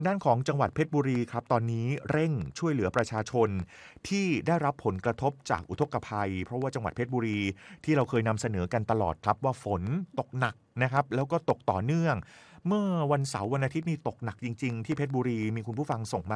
ด้านของจังหวัดเพชรบุรีครับตอนนี้เร่งช่วยเหลือประชาชนที่ได้รับผลกระทบจากอุทกภัยเพราะว่าจังหวัดเพชรบุรีที่เราเคยนำเสนอกันตลอดครับว่าฝนตกหนักนะครับแล้วก็ตกต่อเนื่องเมื่อวันเสาร์วันอาทิตย์นี่ตกหนักจริงๆที่เพชรบุรีมีคุณผู้ฟังส่งมา